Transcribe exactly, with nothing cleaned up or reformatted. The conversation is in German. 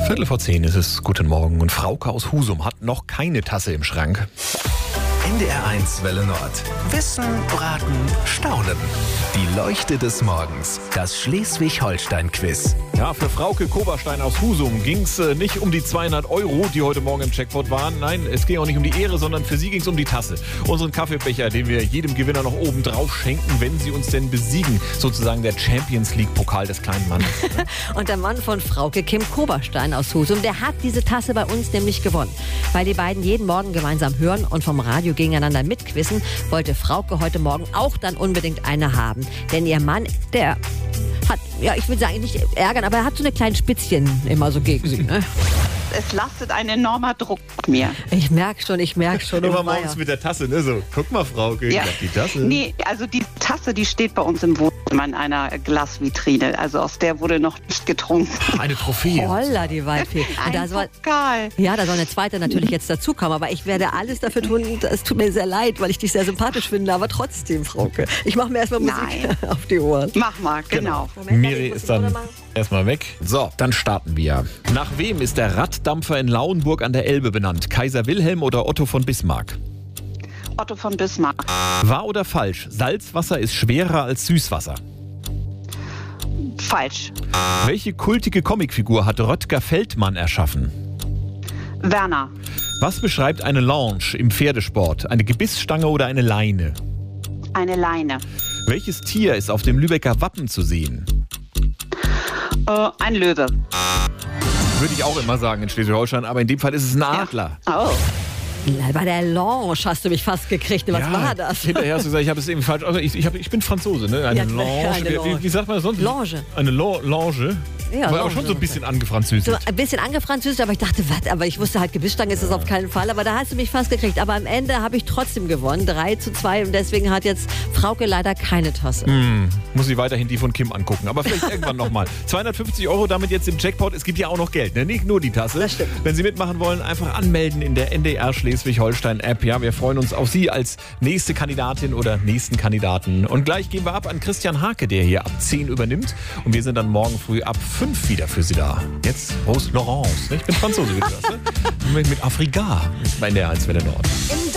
Viertel vor zehn ist es. Guten Morgen. Und Frauke aus Husum hat noch keine Tasse im Schrank. N D R eins Welle Nord. Wissen, Braten, Staunen. Die Leuchte des Morgens. Das Schleswig-Holstein-Quiz. Ja, für Frauke Koberstein aus Husum ging es äh, nicht um die zweihundert Euro, die heute Morgen im Jackpot waren. Nein, es ging auch nicht um die Ehre, sondern für sie ging es um die Tasse. Unseren Kaffeebecher, den wir jedem Gewinner noch oben drauf schenken, wenn sie uns denn besiegen. Sozusagen der Champions League-Pokal des kleinen Mannes. Und der Mann von Frauke, Kim Koberstein aus Husum, der hat diese Tasse bei uns nämlich gewonnen. Weil die beiden jeden Morgen gemeinsam hören und vom Radio gegeneinander mitquissen, wollte Frauke heute Morgen auch dann unbedingt eine haben. Denn ihr Mann, der hat, ja, ich will sagen, nicht ärgern, aber er hat so eine kleinen Spitzchen immer so gegen sie. Ne? Es lastet ein enormer Druck mit mir. Ich merke schon, ich merke schon. Immer oh morgens mit der Tasse, ne? So, guck mal, Frauke, Ja. ich hab die Tasse. Nee, also die Tasse, die steht bei uns im Wohnzimmer in einer Glasvitrine. Also aus der wurde noch nicht getrunken. Eine Trophäe. Holla, die Waldfee. Und da Ein soll, Pokal. ja, da soll eine zweite natürlich jetzt dazukommen. Aber ich werde alles dafür tun. Es tut mir sehr leid, weil ich dich sehr sympathisch finde. Aber trotzdem, Frauke. Ich mache mir erstmal Musik Nein. auf die Ohren. Mach mal, genau. Moment, Miri ich muss ist die Uhr dann machen. erstmal weg. So, dann starten wir. Nach wem ist der Raddampfer in Lauenburg an der Elbe benannt? Kaiser Wilhelm oder Otto von Bismarck? Otto von Bismarck. Wahr oder falsch? Salzwasser ist schwerer als Süßwasser. Falsch. Welche kultige Comicfigur hat Röttger Feldmann erschaffen? Werner. Was beschreibt eine Lounge im Pferdesport? Eine Gebissstange oder eine Leine? Eine Leine. Welches Tier ist auf dem Lübecker Wappen zu sehen? Äh, ein Löwe. Würde ich auch immer sagen in Schleswig-Holstein, aber in dem Fall ist es ein Adler. Oh. Bei der Lounge hast du mich fast gekriegt. Was Ja, war das? Hinterher hast du gesagt, ich habe es eben falsch. Also ich, ich, hab, ich bin Franzose, ne? Eine Ja, Lounge. eine Lounge. Wie, wie sagt man das sonst? Lounge. Eine Lo Lounge. Ja, aber Lounge. schon so ein bisschen angefranzösisch. So ein bisschen angefranzösisch, aber ich dachte, was? Aber ich wusste halt, Gebissstange ist es auf keinen Fall. Aber da hast du mich fast gekriegt. Aber am Ende habe ich trotzdem gewonnen. drei zu zwei. Und deswegen hat jetzt Frauke leider keine Tasse. Hm, muss ich weiterhin die von Kim angucken. Aber vielleicht irgendwann nochmal. zweihundertfünfzig Euro damit jetzt im Jackpot. Es gibt ja auch noch Geld, ne? Nicht nur die Tasse. Das stimmt. Wenn Sie mitmachen wollen, einfach anmelden in der N D R Schleswig-Holstein-App. Ja, wir freuen uns auf Sie als nächste Kandidatin oder nächsten Kandidaten. Und gleich gehen wir ab an Christian Hake, der hier ab zehn übernimmt. Und wir sind dann morgen früh ab fünf wieder für Sie da. Jetzt Rose Laurence. Ne? Ich bin Franzose, wie du das, ne? Mit, mit Afrika bei N D R eins Welle Nord.